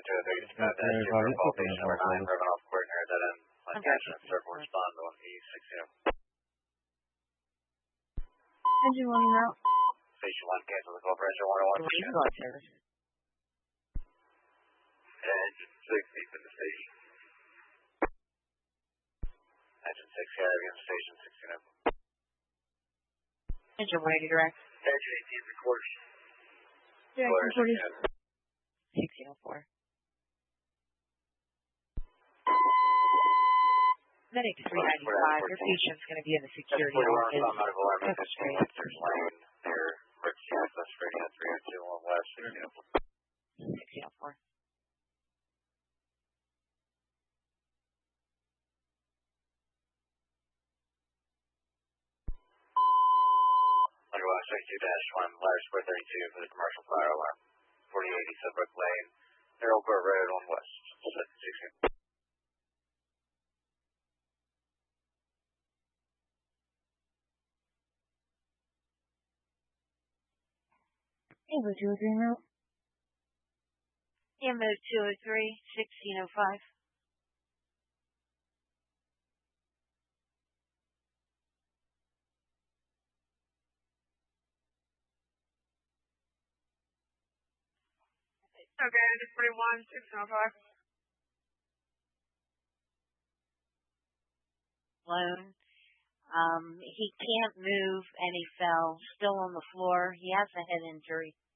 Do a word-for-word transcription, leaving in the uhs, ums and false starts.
two oh three, dispatch dash two for call station number nine, Ribbon-Off Coordinator, that end, attachment, circle, respond to one P sixteen oh four. Engine one route. Station one, cancel the call for engine one oh one. Engine one service. Engine six, deep in the station. Engine six, carry against station sixteen oh four. Engine one eighty direct. Engine eighteen, recorders. Yeah, recorders. sixteen oh four. Medic three ninety-five, your patient's going to be in the security office. Medical Army, fifteen, Webster's Lane, near emergency access, radio three oh two one West, sixteen oh four. sixteen oh four. Medical Army, thirty-two dash one, ladder square thirty-two for the commercial fire alarm. forty eighty Sudbrook Lane, near Old Grove Road, one West, sixteen. Ambo two oh three route. Ambo two oh three, sixteen oh five. Okay, just forty-one, sixteen oh five. Lone. Um, he can't move and he fell, still on the floor. He has a head injury.